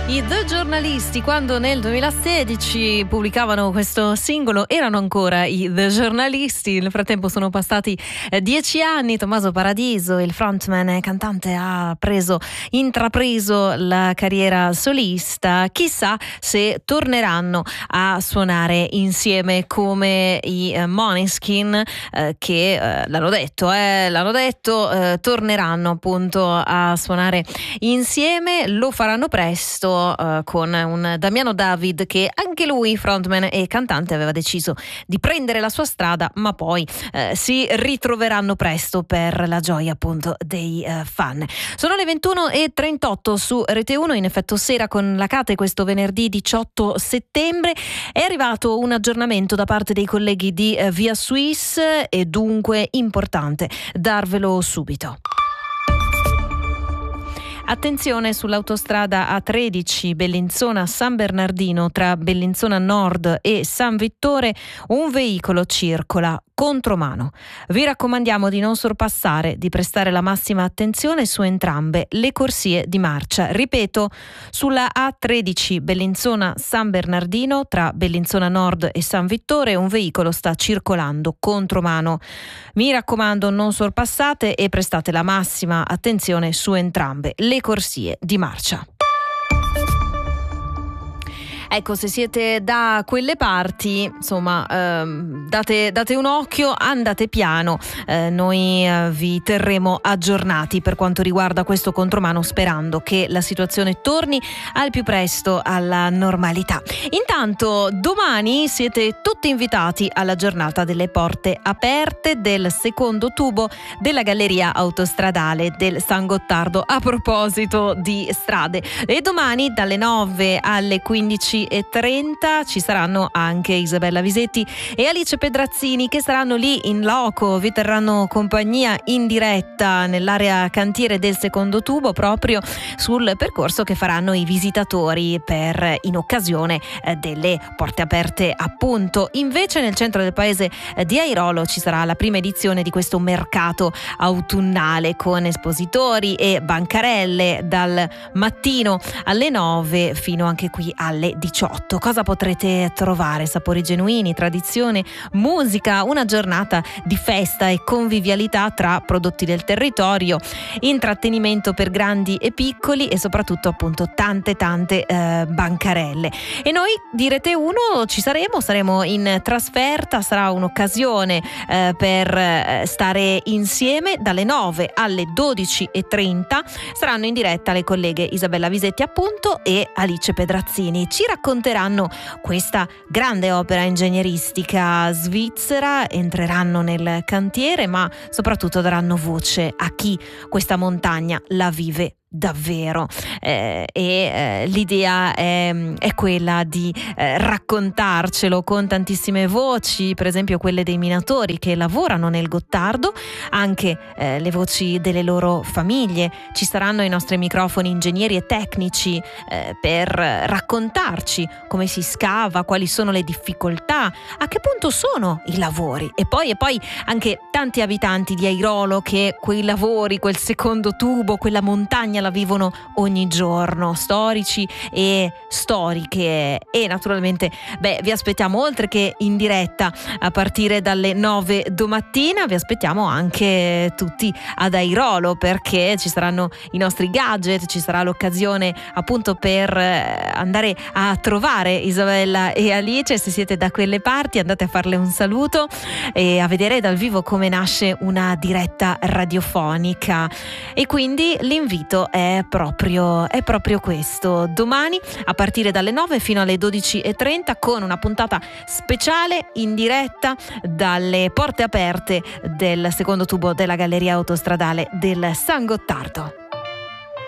I The Giornalisti, quando nel 2016 pubblicavano questo singolo, erano ancora i The Giornalisti. Nel frattempo sono passati 10 anni. Tommaso Paradiso, il frontman e cantante, ha intrapreso la carriera solista. Chissà se torneranno a suonare insieme come i Måneskin, che l'hanno detto, torneranno appunto a suonare insieme. Lo faranno presto con un Damiano David che anche lui, frontman e cantante, aveva deciso di prendere la sua strada, ma poi si ritroveranno presto per la gioia appunto dei fan. Sono le 21:38 su Rete 1, in effetto sera con la Cate. Questo venerdì 18 settembre è arrivato un aggiornamento da parte dei colleghi di Via Suisse e dunque importante darvelo subito. Attenzione sull'autostrada A13 Bellinzona-San Bernardino, tra Bellinzona Nord e San Vittore un veicolo circola contromano. Vi raccomandiamo di non sorpassare, di prestare la massima attenzione su entrambe le corsie di marcia. Ripeto, sulla A13 Bellinzona-San Bernardino, tra Bellinzona Nord e San Vittore un veicolo sta circolando contromano. Mi raccomando, non sorpassate e prestate la massima attenzione su entrambe le corsie di marcia. Ecco, se siete da quelle parti, insomma, date un occhio, andate piano. Noi vi terremo aggiornati per quanto riguarda questo contromano, sperando che la situazione torni al più presto alla normalità. Intanto, domani siete tutti invitati alla giornata delle porte aperte del secondo tubo della galleria autostradale del San Gottardo. A proposito di strade, e domani dalle 9 alle 15:30 ci saranno anche Isabella Visetti e Alice Pedrazzini, che saranno lì in loco, vi terranno compagnia in diretta nell'area cantiere del secondo tubo, proprio sul percorso che faranno i visitatori in occasione delle porte aperte appunto. Invece nel centro del paese di Airolo ci sarà la prima edizione di questo mercato autunnale con espositori e bancarelle dal mattino alle 9 fino anche qui alle 18. Cosa potrete trovare? Sapori genuini, tradizione, musica, una giornata di festa e convivialità tra prodotti del territorio, intrattenimento per grandi e piccoli e soprattutto appunto tante bancarelle. E noi di Rete 1 ci saremo in trasferta, sarà un'occasione per stare insieme. Dalle 9 alle 12:30 saranno in diretta le colleghe Isabella Visetti appunto e Alice Pedrazzini. Ci racconteranno questa grande opera ingegneristica svizzera, entreranno nel cantiere, ma soprattutto daranno voce a chi questa montagna la vive davvero, l'idea è quella di raccontarcelo con tantissime voci, per esempio quelle dei minatori che lavorano nel Gottardo, anche le voci delle loro famiglie. Ci saranno ai nostri microfoni ingegneri e tecnici per raccontarci come si scava, quali sono le difficoltà, a che punto sono i lavori, e poi anche tanti abitanti di Airolo che quei lavori, quel secondo tubo, quella montagna la vivono ogni giorno, storici e storiche. E naturalmente vi aspettiamo, oltre che in diretta a partire dalle 9 domattina, vi aspettiamo anche tutti ad Airolo, perché ci saranno i nostri gadget, ci sarà l'occasione appunto per andare a trovare Isabella e Alice. Se siete da quelle parti, andate a farle un saluto e a vedere dal vivo come nasce una diretta radiofonica. E quindi l'invito è proprio questo: domani a partire dalle 9 fino alle 12:30 con una puntata speciale in diretta dalle porte aperte del secondo tubo della galleria autostradale del San Gottardo.